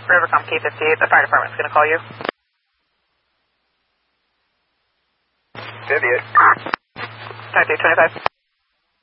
Rivercom K58, the fire department's going to call you. 58. Type 825.